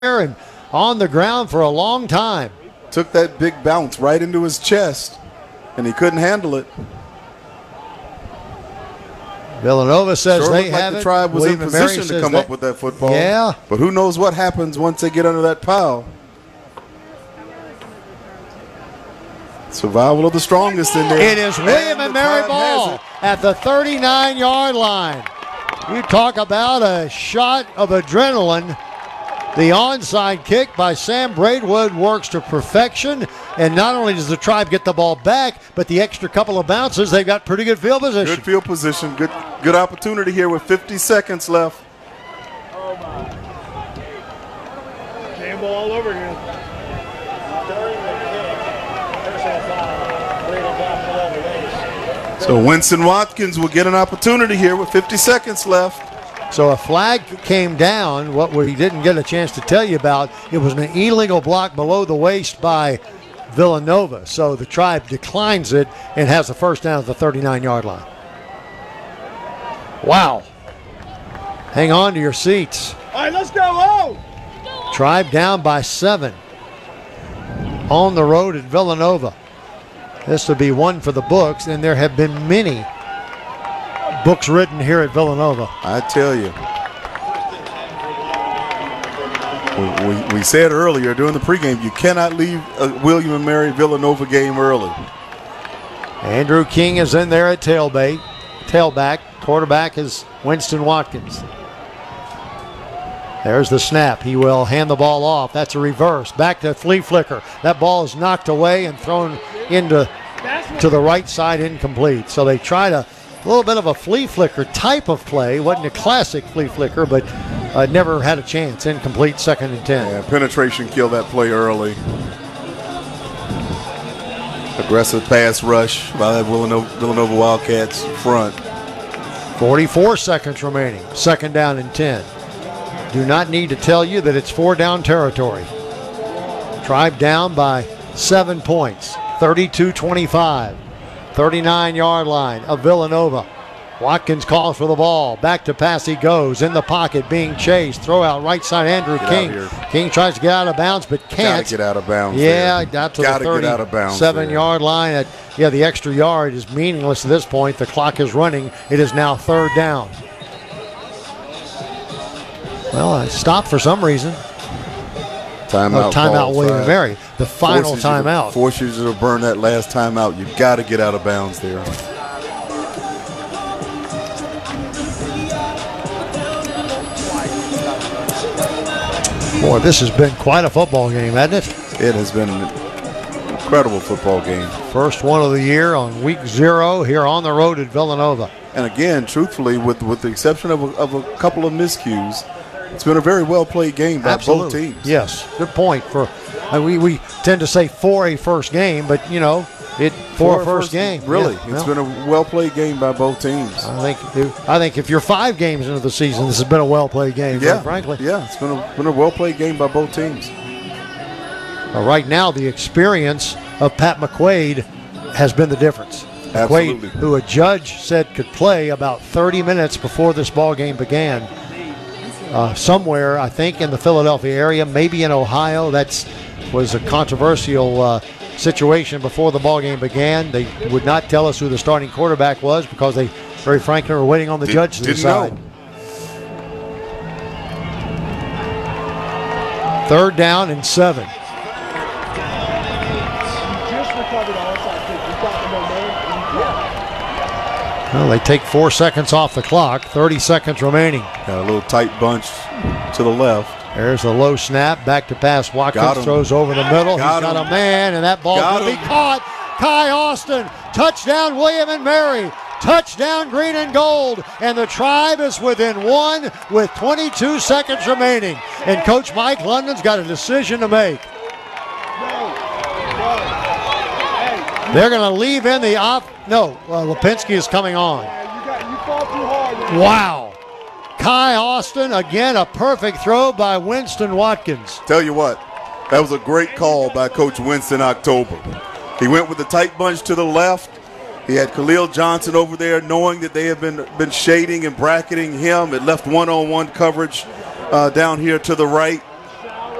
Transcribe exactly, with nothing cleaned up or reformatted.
and on the ground for a long time. Took that big bounce right into his chest, and he couldn't handle it. Villanova says sure they looked like have the it. Tribe was William in and Mary position to says come they, up with that football. Yeah. But who knows what happens once they get under that pile. Survival of the strongest in there. It is William and, and Mary ball at the thirty-nine-yard line. You talk about a shot of adrenaline. The onside kick by Sam Braidwood works to perfection, and not only does the Tribe get the ball back, but the extra couple of bounces, they've got pretty good field position. Good field position, good good opportunity here with fifty seconds left. Oh my. Campbell all over here. So Winston Watkins will get an opportunity here with fifty seconds left. So a flag came down. What we didn't get a chance to tell you about, it was an illegal block below the waist by Villanova. So the Tribe declines it and has a first down at the thirty-nine-yard line. Wow. Hang on to your seats. All right, let's go. Oh! Tribe down by seven on the road at Villanova. This will be one for the books, and there have been many books written here at Villanova. I tell you. We, we, we said earlier during the pregame, you cannot leave a William and Mary Villanova game early. Andrew King is in there at tailbait, tailback. Quarterback is Winston Watkins. There's the snap. He will hand the ball off. That's a reverse. Back to flea flicker. That ball is knocked away and thrown into to the right side, incomplete. So they tried a little bit of a flea flicker type of play. Wasn't a classic flea flicker, but uh, never had a chance. Incomplete, second and ten. Yeah, penetration killed that play early. Aggressive pass rush by that Villanova, Villanova Wildcats front. forty-four seconds remaining. Second down and ten. Do not need to tell you that it's four down territory. Tribe down by seven points. thirty-two twenty-five. thirty-nine-yard line of Villanova. Watkins calls for the ball. Back to pass he goes. In the pocket, being chased. Throw out right side, Andrew Get King. King tries to get out of bounds, but can't. Gotta get out of bounds. Yeah, there. out to Gotta the get out of bounds thirty-seven-yard line. At, yeah, the extra yard is meaningless at this point. The clock is running. It is now third down. Well, I stopped for some reason. Timeout. Oh, timeout, William and Mary. The final forces you timeout. To, forces you to burn that last timeout. You've got to get out of bounds there. Boy, this has been quite a football game, hasn't it? It has been an incredible football game. First one of the year on week zero here on the road at Villanova. And again, truthfully, with, with the exception of a, of a couple of miscues, it's been a very well-played game by Absolutely. both teams. Yes, good point. For uh, we, we tend to say for a first game, but, you know, it for, for a first, first game. Really, yeah, it's well, been a well-played game by both teams. I think I think if you're five games into the season, this has been a well-played game, yeah, frankly. Yeah, it's been a, been a well-played game by both teams. Uh, right now, the experience of Pat McQuaid has been the difference. Absolutely. McQuaid, who a judge said could play about thirty minutes before this ball game began. Uh, somewhere, I think, in the Philadelphia area, maybe in Ohio. That was a controversial uh, situation before the ball game began. They would not tell us who the starting quarterback was because they, very frankly, were waiting on the Did, judge to didn't decide. Know. Third down and seven. Just recovered all side kick. You got the momentum. Well, they take four seconds off the clock. thirty seconds remaining. Got a little tight bunch to the left. There's a low snap. Back to pass. Watkins throws over the middle. Got He's got him. a man, and that ball Got will be him. caught. Kai Austin. Touchdown, William and Mary. Touchdown, green and gold. And the Tribe is within one with twenty-two seconds remaining. And Coach Mike London's got a decision to make. They're going to leave in the off. No, uh, Lipinski is coming on. You got you fall too hard. Wow. Kai Austin, again, a perfect throw by Winston Watkins. Tell you what, that was a great call by Coach Winston October. He went with the tight bunch to the left. He had Khalil Johnson over there, knowing that they have been, been shading and bracketing him. It left one-on-one coverage uh, down here to the right.